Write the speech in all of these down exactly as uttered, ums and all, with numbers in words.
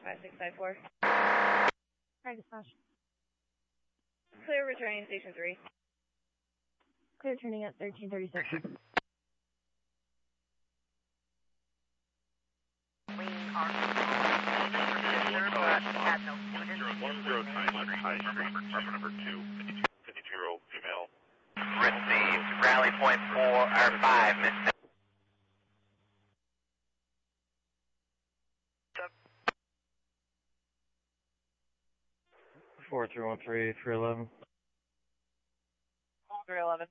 five six five four. Hi, dispatch. Clear returning station three. Clear turning at thirteen thirty-six. one zero nine High Street, apartment number two, fifty-two-year-old female. Received, rally point four, or five, Miss. four three one three, three eleven. three eleven.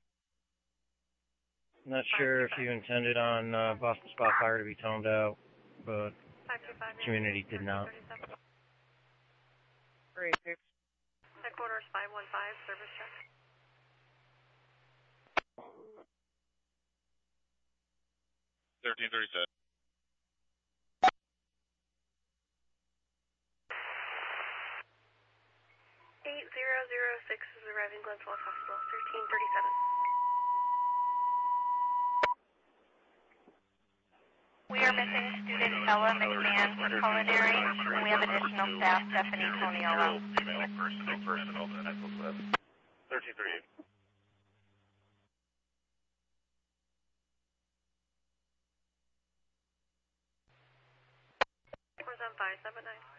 Not sure if you intended on uh, Boston Spot Fire to be toned out, but community did not. Great, Headquarters five one five, service check. thirteen thirty-seven. eight zero zero six is arriving Glens Falls Hospital, thirteen thirty-seven. We are missing student Ella McMahon for culinary, and we have additional staff, Stephanie Toniolo. Female personal, personal, thirteen thirty-eight. Four seven five seven nine.